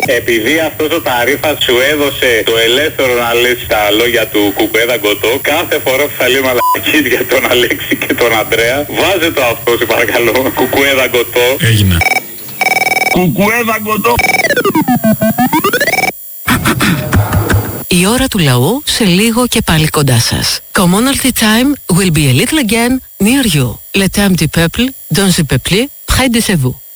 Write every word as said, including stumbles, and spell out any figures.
Επειδή αυτός ο ταρίφας σου έδωσε το ελεύθερο να λες τα λόγια του Κουκουέδα Γκοτό, κάθε φορά που θα λέει μαλακίες για τον Αλέξη και τον Ανδρέα, βάζε το αυτό σε παρακαλώ. Κουκουέδα Γκοτό. Έγινε. Κουκουέδα Γκοτό. Η ώρα του λαού σε λίγο και πάλι κοντά σας. Commonalty time will be a little again near you. Le temps du peuple, dans le peuple, près de vous.